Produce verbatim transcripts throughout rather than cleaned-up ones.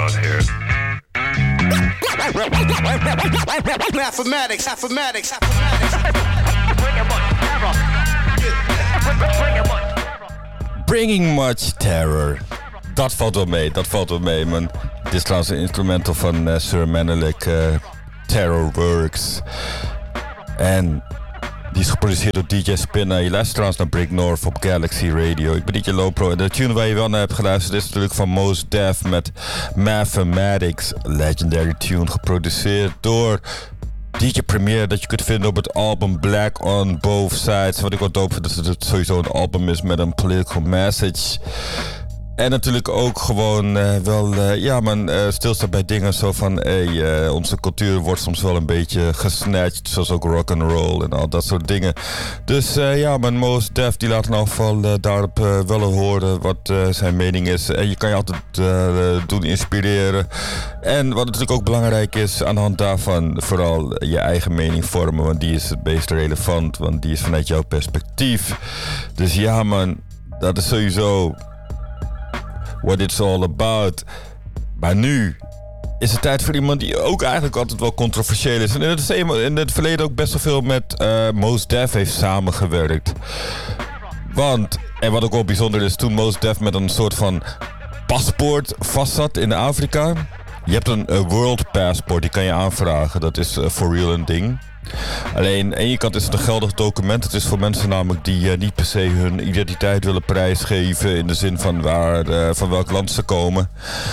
out here. Mathematics, mathematics, mathematics. Bringing much terror. Dat valt wel mee, dat valt wel mee, man. Dit is trouwens een instrumental van uh, Sir Menelik, uh, Terror Works. En die is geproduceerd door D J Spinna. Je luistert trouwens naar Break North op Galaxy Radio. Ik ben D J Lopro en de tune waar je wel naar hebt geluisterd is natuurlijk van Mos Def met Mathematics. Legendary tune, geproduceerd door D J Premier, dat je kunt vinden op het album Black on Both Sides. Wat ik wel dope vind, is dat het sowieso een album is met een political message. En natuurlijk ook gewoon uh, wel, uh, ja man, uh, stilstaan bij dingen zo van, hey, uh, onze cultuur wordt soms wel een beetje gesnatcht, zoals ook rock and roll en al dat soort dingen. Dus uh, ja man, Mos Def die laat in elk geval uh, daarop uh, wel horen wat uh, zijn mening is. En je kan je altijd uh, doen inspireren. En wat natuurlijk ook belangrijk is, aan de hand daarvan vooral je eigen mening vormen, want die is het meest relevant, want die is vanuit jouw perspectief. Dus ja man, dat is sowieso what it's all about. Maar nu is het tijd voor iemand die ook eigenlijk altijd wel controversieel is. En in het, in het verleden ook best wel veel met uh, Mos Def heeft samengewerkt. Want, en wat ook wel bijzonder is, toen Mos Def met een soort van paspoort vastzat in Afrika. Je hebt een uh, world passport, die kan je aanvragen. Dat is uh, for real een ding. Alleen, aan de ene kant is het een geldig document. Het is voor mensen namelijk die uh, niet per se hun identiteit willen prijsgeven in de zin van, waar, uh, van welk land ze komen.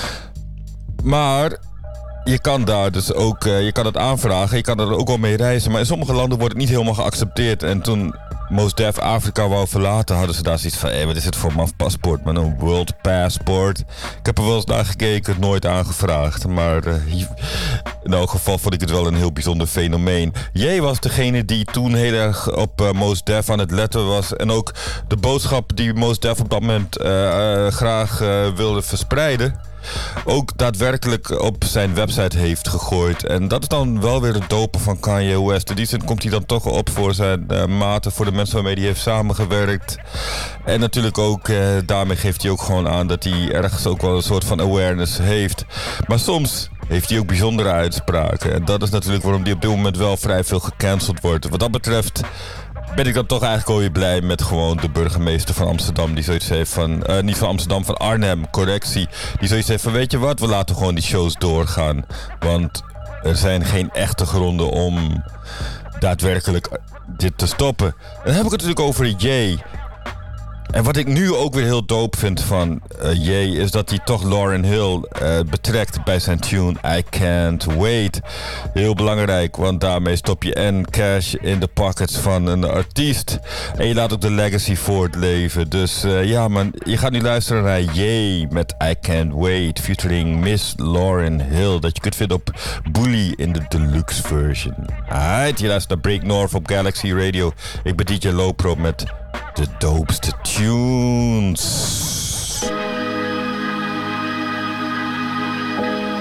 Maar je kan daar dus ook, uh, je kan het aanvragen, je kan er ook wel mee reizen. Maar in sommige landen wordt het niet helemaal geaccepteerd. En toen Mos Def Afrika wou verlaten, hadden ze daar zoiets van, hé, hey, wat is dit voor maf paspoort, man, een world passport. Ik heb er wel eens naar gekeken, nooit aangevraagd. Maar uh, in elk geval vond ik het wel een heel bijzonder fenomeen. Jij was degene die toen heel erg op uh, Mos Def aan het letten was. En ook de boodschap die Mos Def op dat moment uh, uh, graag uh, wilde verspreiden, ook daadwerkelijk op zijn website heeft gegooid. En dat is dan wel weer het dope van Kanye West. In die zin komt hij dan toch op voor zijn uh, maten, voor de mensen waarmee hij heeft samengewerkt. En natuurlijk ook, uh, daarmee geeft hij ook gewoon aan dat hij ergens ook wel een soort van awareness heeft. Maar soms heeft hij ook bijzondere uitspraken. En dat is natuurlijk waarom hij op dit moment wel vrij veel gecanceld wordt. Wat dat betreft ben ik dan toch eigenlijk alweer blij met gewoon de burgemeester van Amsterdam, die zoiets heeft van, uh, niet van Amsterdam, van Arnhem, correctie, die zoiets heeft van, weet je wat, we laten gewoon die shows doorgaan. Want er zijn geen echte gronden om daadwerkelijk dit te stoppen. En dan heb ik het natuurlijk over Jay. En wat ik nu ook weer heel dope vind van uh, Jay, is dat hij toch Lauryn Hill uh, betrekt bij zijn tune I Can't Wait. Heel belangrijk, want daarmee stop je en cash in de pockets van een artiest. En je laat ook de legacy voortleven. Dus uh, ja man, je gaat nu luisteren naar Jay met I Can't Wait, featuring Miss Lauryn Hill. Dat je kunt vinden op Bully in de deluxe version. Alright, je luistert naar Break North op Galaxy Radio. Ik ben D J Lopro met de dopeste tunes.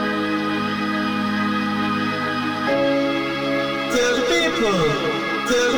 To the people, to the